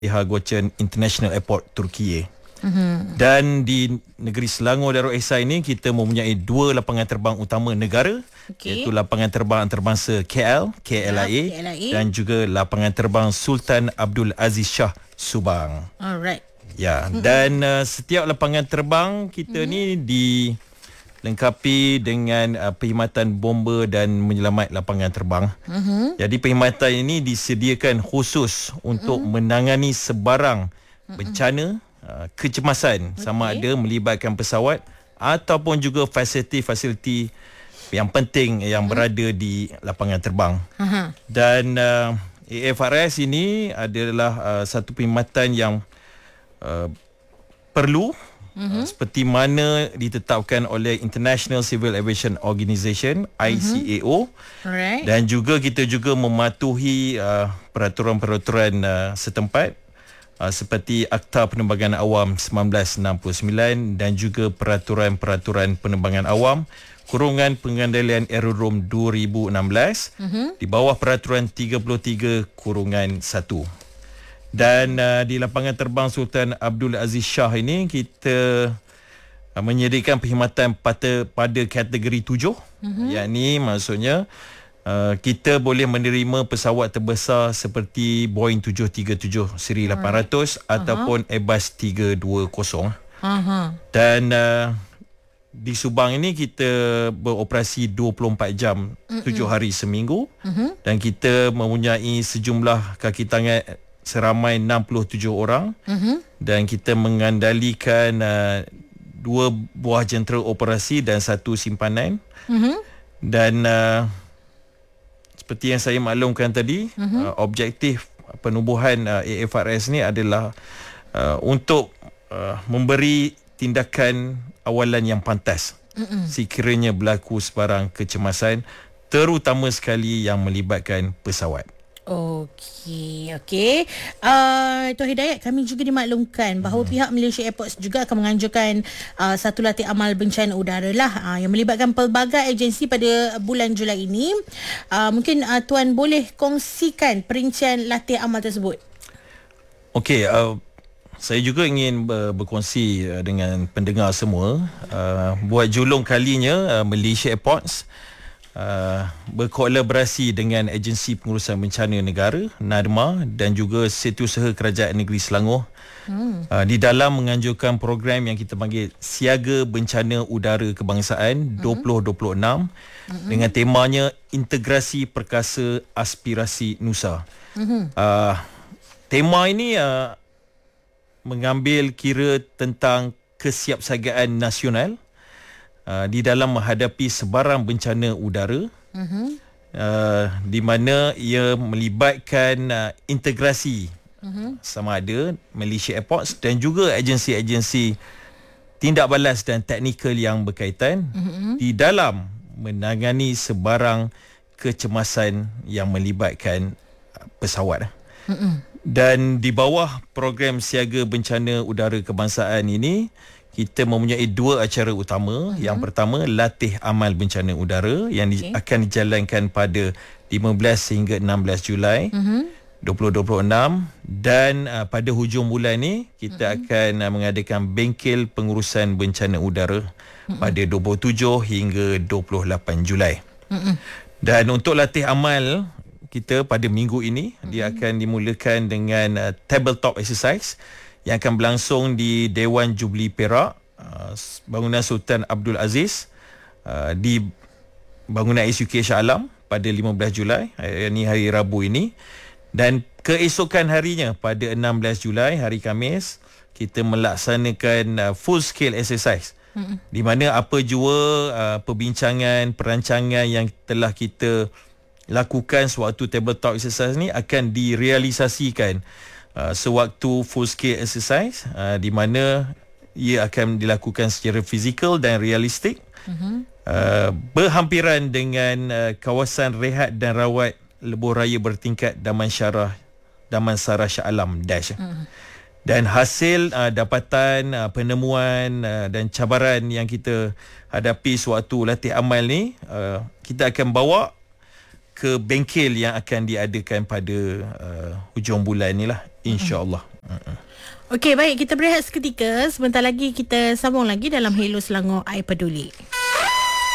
Hagochen International Airport, Turki. Dan di negeri Selangor Darul Ihsan ini kita mempunyai 2 lapangan terbang utama negara, iaitu lapangan terbang antarabangsa KLIA, dan juga lapangan terbang Sultan Abdul Aziz Shah Subang. Alright. Ya, dan setiap lapangan terbang kita ni dilengkapi dengan perkhidmatan bomba dan menyelamat lapangan terbang. Jadi perkhidmatan ini disediakan khusus untuk menangani sebarang bencana kecemasan, sama ada melibatkan pesawat ataupun juga fasiliti-fasiliti yang penting yang berada di lapangan terbang. Dan AFRS ini adalah satu perkhidmatan yang perlu, seperti mana ditetapkan oleh International Civil Aviation Organization, ICAO. Dan juga kita juga mematuhi peraturan-peraturan setempat, seperti Akta Penerbangan Awam 1969 dan juga peraturan-peraturan penerbangan awam /Pengandalian Aerodrom 2016 di bawah peraturan 33/1. Dan di lapangan terbang Sultan Abdul Aziz Shah ini kita menyediakan perkhidmatan pada kategori 7, yakni maksudnya kita boleh menerima pesawat terbesar seperti Boeing 737 seri 800 ataupun Airbus 320. Dan di Subang ini kita beroperasi 24 jam 7 hari seminggu, dan kita mempunyai sejumlah kaki tangan seramai 67 orang, dan kita mengandalikan 2 buah jentera operasi dan 1 simpanan. Dan seperti yang saya maklumkan tadi, objektif penubuhan AFRS ni adalah untuk memberi tindakan awalan yang pantas sekiranya berlaku sebarang kecemasan, terutama sekali yang melibatkan pesawat. Okey. Tuan Hidayat, kami juga dimaklumkan bahawa pihak Malaysia Airports juga akan menganjurkan satu latih amal bencana udara lah, yang melibatkan pelbagai agensi pada bulan Julai ini. Mungkin Tuan boleh kongsikan perincian latih amal tersebut. Okey, saya juga ingin berkongsi dengan pendengar semua. Buat julung kalinya, Malaysia Airports berkolaborasi dengan Agensi Pengurusan Bencana Negara NADMA dan juga Setiausaha Kerajaan Negeri Selangor di dalam menganjurkan program yang kita panggil Siaga Bencana Udara Kebangsaan 2026 dengan temanya Integrasi Perkasa Aspirasi Nusa. Tema ini mengambil kira tentang kesiapsiagaan nasional di dalam menghadapi sebarang bencana udara, di mana ia melibatkan integrasi sama ada Malaysia Airports dan juga agensi-agensi tindak balas dan teknikal yang berkaitan di dalam menangani sebarang kecemasan yang melibatkan pesawat. Dan di bawah program Siaga Bencana Udara Kebangsaan ini, kita mempunyai 2 acara utama. Yang pertama, latih amal bencana udara yang akan dijalankan pada 15 hingga 16 Julai 2026, dan pada hujung bulan ni kita akan mengadakan bengkel pengurusan bencana udara pada 27 hingga 28 Julai. Dan untuk latih amal kita pada minggu ini, dia akan dimulakan dengan tabletop exercise yang akan berlangsung di Dewan Jubli Perak, bangunan Sultan Abdul Aziz, di bangunan SUK Shah Alam pada 15 Julai, ini hari Rabu ini. Dan keesokan harinya pada 16 Julai, hari Khamis, kita melaksanakan full scale exercise, di mana apa jua perbincangan, perancangan yang telah kita lakukan sewaktu tabletop exercise ni akan direalisasikan sewaktu full scale exercise, di mana ia akan dilakukan secara fizikal dan realistik, berhampiran dengan kawasan rehat dan rawat lebuh raya bertingkat Damansara Shah Alam Dash. Dan hasil dapatan, penemuan dan cabaran yang kita hadapi sewaktu latih amal ni, kita akan bawa ke bengkel yang akan diadakan pada hujung bulan ni lah, insya-Allah. Okey, baik, kita berehat seketika. Sebentar lagi kita sambung lagi dalam Hello Selangor I Peduli.